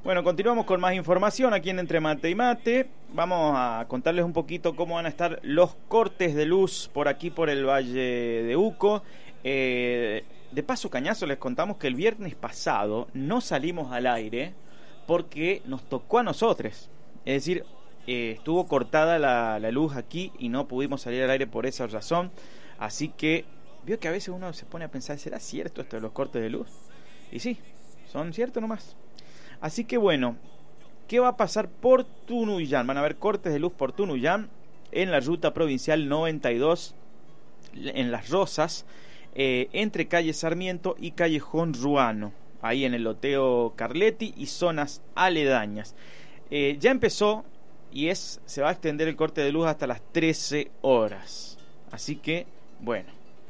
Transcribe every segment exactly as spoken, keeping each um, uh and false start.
Bueno, continuamos con más información aquí en Entre Mate y Mate. Vamos a contarles un poquito cómo van a estar los cortes de luz por aquí, por el Valle de Uco. Eh, de paso, cañazo, les contamos que el viernes pasado no salimos al aire porque nos tocó a nosotros. Es decir, eh, estuvo cortada la, la luz aquí y no pudimos salir al aire por esa razón. Así que, veo que a veces uno se pone a pensar, ¿será cierto esto de los cortes de luz? Y sí, son ciertos nomás. Así que bueno, ¿qué va a pasar por Tunuyán? Van a haber cortes de luz por Tunuyán en la ruta provincial noventa y dos, en Las Rosas, eh, entre calle Sarmiento y callejón Ruano, ahí en el loteo Carletti y zonas aledañas. Eh, ya empezó y es se va a extender el corte de luz hasta las trece horas. Así que, bueno,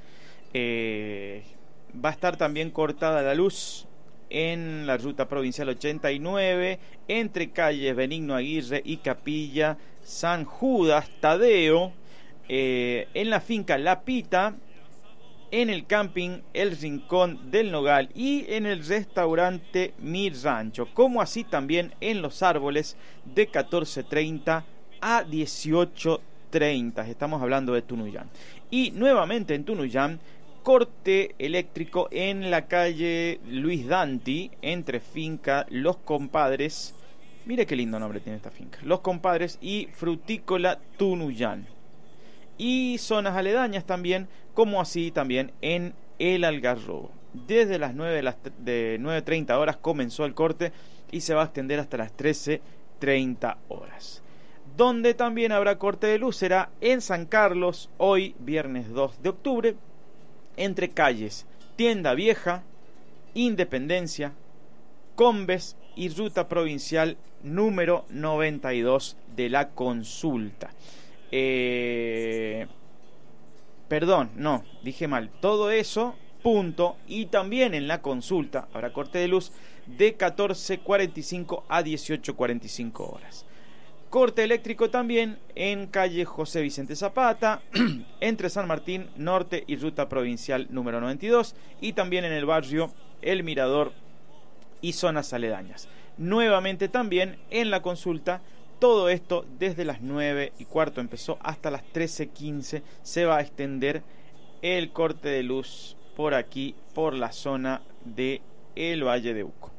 eh, va a estar también cortada la luz en la ruta provincial ochenta y nueve, entre calles Benigno Aguirre y Capilla San Judas Tadeo, eh, en la finca La Pita, en el camping El Rincón del Nogal y en el restaurante Mi Rancho, como así también en Los Árboles de catorce treinta a dieciocho treinta. Estamos hablando de Tunuyán. Y nuevamente en Tunuyán, corte eléctrico en la calle Luis Danti, entre finca Los Compadres, mire qué lindo nombre tiene esta finca, Los Compadres y Frutícola Tunuyán, y zonas aledañas también, como así también en El Algarrobo. Desde las nueve de las de nueve treinta horas comenzó el corte y se va a extender hasta las trece treinta horas. Donde también habrá corte de luz será en San Carlos, hoy viernes dos de octubre, entre calles Tienda Vieja, Independencia, Combes y ruta provincial número noventa y dos de la Consulta. Eh, perdón, no, dije mal. Todo eso, punto. Y también en la Consulta habrá corte de luz de catorce cuarenta y cinco a dieciocho cuarenta y cinco horas. Corte eléctrico también en calle José Vicente Zapata, entre San Martín Norte y ruta provincial número noventa y dos, y también en el barrio El Mirador y zonas aledañas. Nuevamente también en la Consulta, todo esto desde las nueve y cuarto empezó hasta las trece quince, se va a extender el corte de luz por aquí, por la zona de el Valle de Uco.